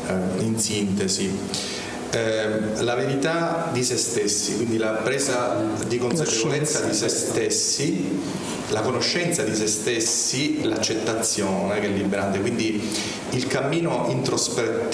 in sintesi. La verità di se stessi, quindi la presa di consapevolezza di se stessi, la conoscenza di se stessi, l'accettazione che è liberante, quindi il cammino introspettivo